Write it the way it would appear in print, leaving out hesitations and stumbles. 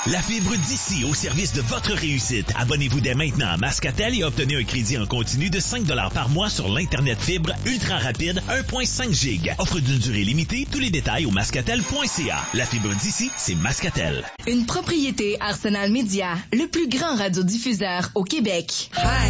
La fibre d'ici au service de votre réussite. Abonnez-vous dès maintenant à Mascatel et obtenez un crédit en continu de 5 $ par mois sur l'Internet fibre ultra rapide 1.5 G. Offre d'une durée limitée. Tous les détails au mascatel.ca. La fibre d'ici, c'est Mascatel. Une propriété Arsenal Média, le plus grand radiodiffuseur au Québec. Hi.